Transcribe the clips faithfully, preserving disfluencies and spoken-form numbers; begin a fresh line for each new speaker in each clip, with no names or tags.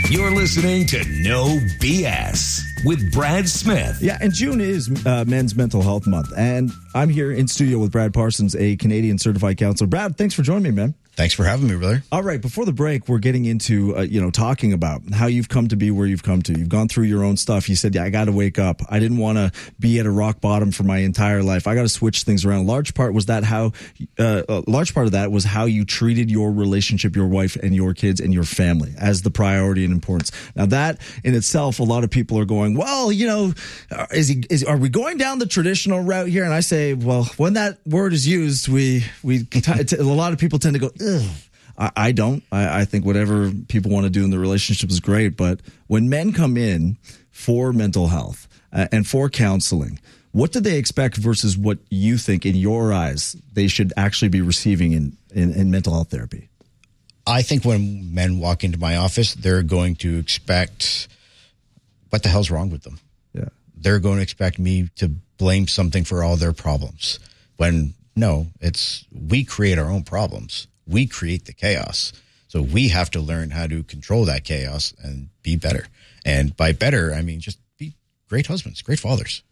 You're listening to No B S with Brad Smith.
Yeah, and June is uh, Men's Mental Health Month, and I'm here in studio with Brad Parsons, a Canadian certified counselor. Brad, thanks for joining me, man.
Thanks for having me, brother.
All right, before the break, we're getting into, uh, you know, talking about how you've come to be where you've come to. You've gone through your own stuff. You said, yeah, I got to wake up. I didn't want to be at a rock bottom for my entire life. I got to switch things around. Large part was that how, uh, a large part of that was how you treated your relationship, your wife and your kids and your family as the priority and importance. Now that in itself, a lot of people are going, well, you know, is he, is, are we going down the traditional route here? And I say, well, when that word is used, we, we, t- a lot of people tend to go, ugh. I don't. I, I think whatever people want to do in the relationship is great. But when men come in for mental health uh, and for counseling, what do they expect versus what you think in your eyes they should actually be receiving in, in, in mental health therapy?
I think when men walk into my office, they're going to expect, what the hell's wrong with them?
Yeah.
They're going to expect me to blame something for all their problems. When, no, it's we create our own problems. We create the chaos. So we have to learn how to control that chaos and be better. And by better, I mean just be great husbands, great fathers.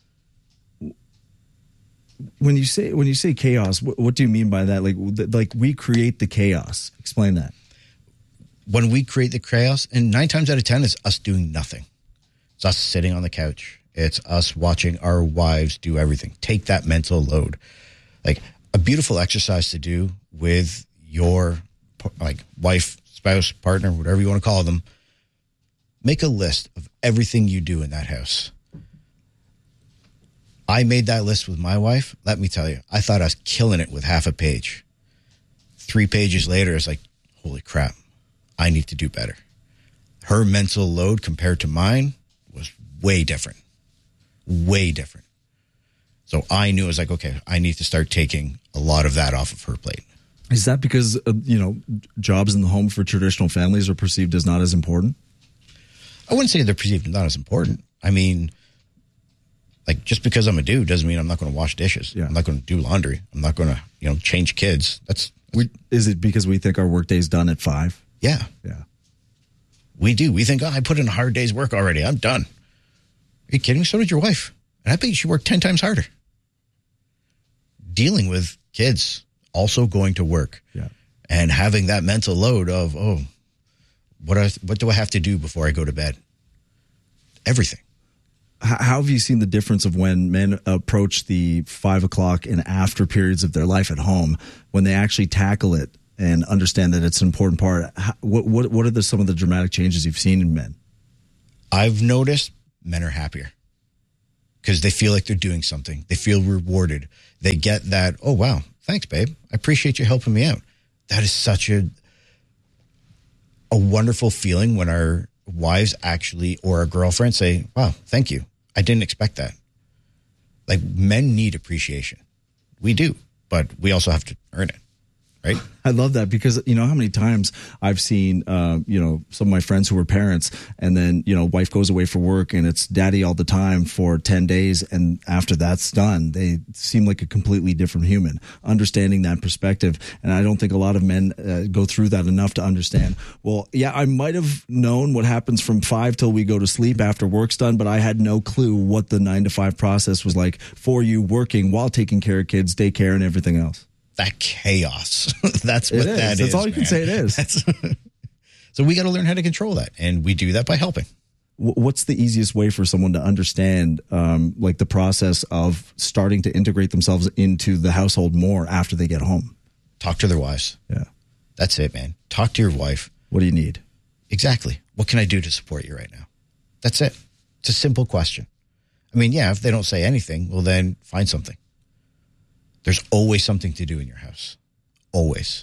When you say when you say chaos, what, what do you mean by that? Like like we create the chaos. Explain that.
When we create the chaos, and nine times out of ten, it's us doing nothing. It's us sitting on the couch. It's us watching our wives do everything. Take that mental load. Like a beautiful exercise to do with your like wife, spouse, partner, whatever you want to call them, make a list of everything you do in that house. I made that list with my wife. Let me tell you, I thought I was killing it with half a page. Three pages later, it's like, holy crap, I need to do better. Her mental load compared to mine was way different, way different. So I knew it was like, okay, I need to start taking a lot of that off of her plate.
Is that because, uh, you know, jobs in the home for traditional families are perceived as not as important?
I wouldn't say they're perceived as not as important. I mean, like, just because I'm a dude doesn't mean I'm not going to wash dishes.
Yeah.
I'm not going to do laundry. I'm not going to, you know, change kids. That's, that's
we, is it because we think our workday's done at five?
Yeah.
Yeah.
We do. We think, oh, I put in a hard day's work already. I'm done. Are you kidding me? So did your wife. And I bet she worked ten times harder. Dealing with kids, also going to work,
yeah,
and having that mental load of, oh, what I, what do I have to do before I go to bed? Everything.
How have you seen the difference of when men approach the five o'clock and after periods of their life at home, when they actually tackle it and understand that it's an important part? How, what what what are the, some of the dramatic changes you've seen in men?
I've noticed men are happier because they feel like they're doing something. They feel rewarded. They get that, oh, wow, thanks, babe. I appreciate you helping me out. That is such a a wonderful feeling when our wives actually, or our girlfriends say, wow, thank you. I didn't expect that. Like, men need appreciation. We do, but we also have to earn it, right?
I love that because, you know, how many times I've seen, uh, you know, some of my friends who were parents and then, you know, wife goes away for work and it's daddy all the time for ten days. And after that's done, they seem like a completely different human, understanding that perspective. And I don't think a lot of men uh, go through that enough to understand, well, yeah, I might have known what happens from five till we go to sleep after work's done, but I had no clue what the nine to five process was like for you working while taking care of kids, daycare and everything else.
That chaos. That's what
it is.
that is.
That's all you
man.
can say it is.
That's, so we got to learn how to control that. And we do that by helping.
What's the easiest way for someone to understand, um, like the process of starting to integrate themselves into the household more after they get home?
Talk to their wives.
Yeah.
That's it, man. Talk to your wife.
What do you need?
Exactly. What can I do to support you right now? That's it. It's a simple question. I mean, yeah, if they don't say anything, well, then find something. There's always something to do in your house. Always.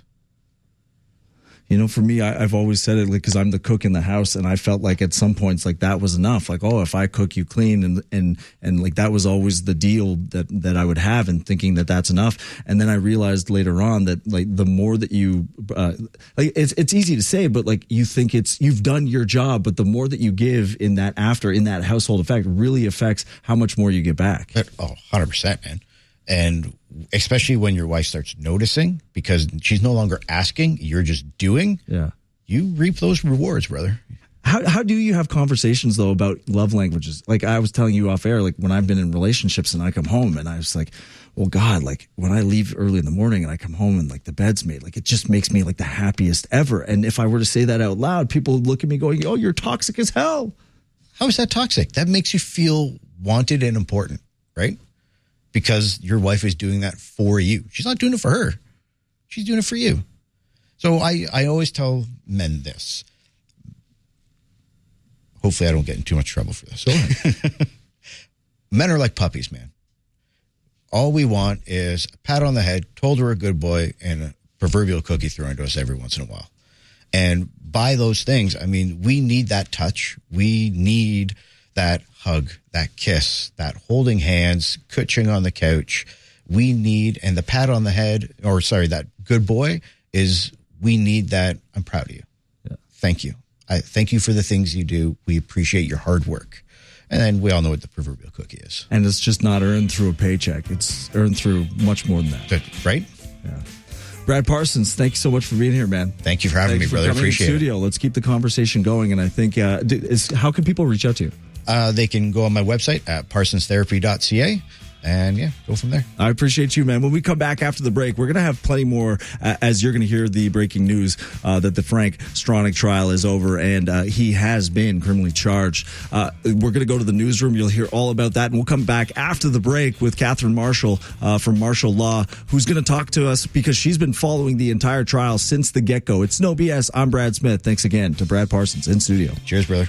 You know, for me, I, I've always said it like because I'm the cook in the house, and I felt like at some points like that was enough. Like, oh, if I cook, you clean, and and and like that was always the deal that that I would have, and thinking that that's enough. And then I realized later on that like the more that you, uh, like it's it's easy to say, but like you think it's you've done your job, but the more that you give in that after in that household effect really affects how much more you get back.
Oh, one hundred percent, man. And especially when your wife starts noticing, because she's no longer asking, you're just doing.
Yeah.
You reap those rewards, brother.
How how do you have conversations though about love languages? Like I was telling you off air, like when I've been in relationships and I come home and I was like, well, God, like when I leave early in the morning and I come home and like the bed's made, like it just makes me like the happiest ever. And if I were to say that out loud, people would look at me going, oh, you're toxic as hell.
How is that toxic? That makes you feel wanted and important, right? Because your wife is doing that for you. She's not doing it for her. She's doing it for you. So I, I always tell men this. Hopefully I don't get in too much trouble for this. Men are like puppies, man. All we want is a pat on the head, told we're a good boy, and a proverbial cookie thrown to us every once in a while. And by those things, I mean, we need that touch. We need that hug, that kiss, that holding hands, kutching on the couch. We need, and the pat on the head, or sorry, that good boy is, we need that. I'm proud of you. Yeah. Thank you. I thank you for the things you do. We appreciate your hard work. And then we all know what the proverbial cookie is.
And it's just not earned through a paycheck. It's earned through much more than that.
Right?
Yeah. Brad Parsons, thank you so much for being here, man.
Thank you for having
Thanks
me, brother.
For coming
Appreciate
in the studio.
it.
Let's keep the conversation going. And I think, uh, is, how can people reach out to you?
Uh, they can go on my website at parsons therapy dot c a. And yeah, go from there.
I appreciate you, man. When we come back after the break, we're going to have plenty more uh, as you're going to hear the breaking news uh, that the Frank Stronach trial is over and uh, he has been criminally charged. Uh, we're going to go to the newsroom. You'll hear all about that. And we'll come back after the break with Catherine Marshall uh, from Marshall Law, who's going to talk to us because she's been following the entire trial since the get-go. It's No B S. I'm Brad Smith. Thanks again to Brad Parsons in studio.
Cheers, brother.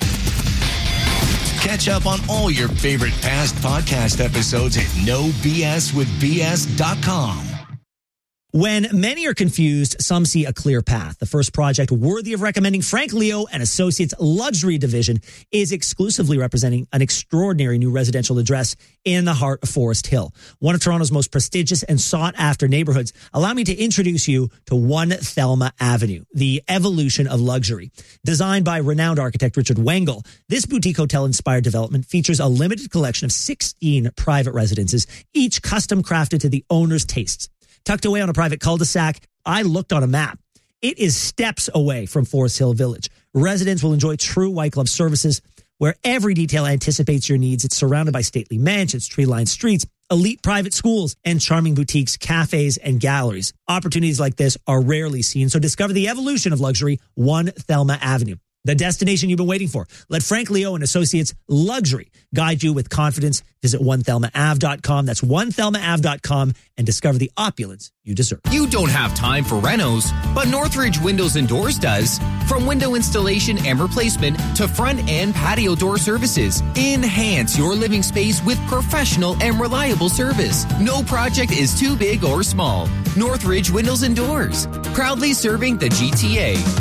Catch up on all your favorite past podcast episodes at no b s with b s dot com.
When many are confused, some see a clear path. The first project worthy of recommending, Frank Leo and Associates Luxury Division, is exclusively representing an extraordinary new residential address in the heart of Forest Hill, one of Toronto's most prestigious and sought-after neighborhoods. Allow me to introduce you to One Thelma Avenue, the evolution of luxury. Designed by renowned architect Richard Wengel, this boutique hotel-inspired development features a limited collection of sixteen private residences, each custom-crafted to the owner's tastes. Tucked away on a private cul-de-sac, I looked on a map. It is steps away from Forest Hill Village. Residents will enjoy true white glove services where every detail anticipates your needs. It's surrounded by stately mansions, tree-lined streets, elite private schools, and charming boutiques, cafes, and galleries. Opportunities like this are rarely seen, so discover the evolution of luxury, One Thelma Avenue. The destination you've been waiting for. Let Frank Leo and Associates Luxury guide you with confidence. Visit one thelma ave dot com. That's one thelma ave dot com and discover the opulence you deserve.
You don't have time for renos, but Northridge Windows and Doors does. From window installation and replacement to front and patio door services, enhance your living space with professional and reliable service. No project is too big or small. Northridge Windows and Doors, proudly serving the G T A.